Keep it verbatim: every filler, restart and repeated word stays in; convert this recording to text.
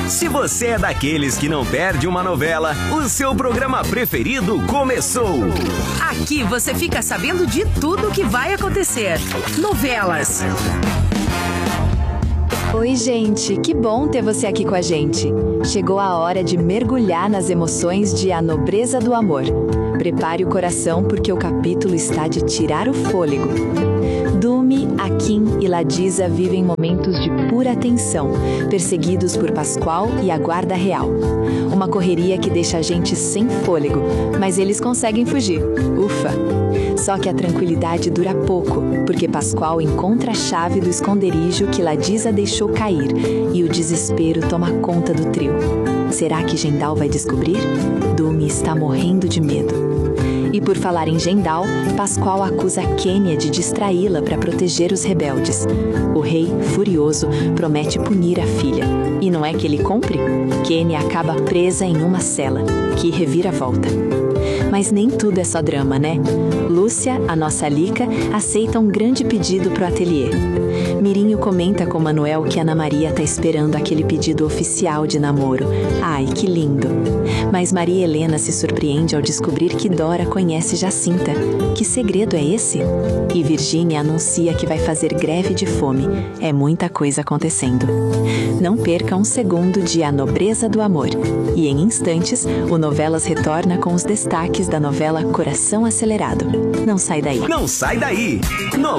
Se você é daqueles que não perde uma novela, o seu programa preferido começou. Aqui você fica sabendo de tudo que vai acontecer. Novelas. Oi, gente, que bom ter você aqui com a gente. Chegou a hora de mergulhar nas emoções de A Nobreza do Amor. Prepare o coração porque o capítulo está de tirar o fôlego. Dumi, Akin e Ladisa vivem momentos de pura tensão, perseguidos por Pascoal e a Guarda Real. Uma correria que deixa a gente sem fôlego, mas eles conseguem fugir. Ufa! Só que a tranquilidade dura pouco, porque Pascoal encontra a chave do esconderijo que Ladisa deixou cair e o desespero toma conta do trio. Será que Gendal vai descobrir? Dumi está morrendo de medo. E por falar em Gendal, Pascoal acusa Quenya de distraí-la para proteger os rebeldes. O rei, furioso, promete punir a filha. E não é que ele cumpre? Quenya acaba presa em uma cela. Que reviravolta. Mas nem tudo é só drama, né? Lúcia, a nossa Lica, aceita um grande pedido pro ateliê. Mirinho comenta com Manuel que Ana Maria tá esperando aquele pedido oficial de namoro. Ai, que lindo! Mas Maria Helena se surpreende ao descobrir que Dora conhece Jacinta. Que segredo é esse? E Virgínia anuncia que vai fazer greve de fome. É muita coisa acontecendo. Não perca um segundo de A Nobreza do Amor. E em instantes, o Novelas retorna com os destaques da novela Coração Acelerado. Não sai daí. Não sai daí! No